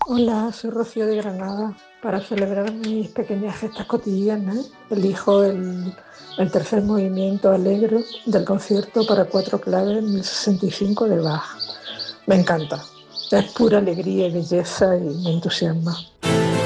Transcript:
Hola, soy Rocío de Granada. Para celebrar mis pequeñas gestas cotidianas, elijo el tercer movimiento alegro del concierto para cuatro claves 1065 de Bach. Me encanta. Es pura alegría y belleza y me entusiasma.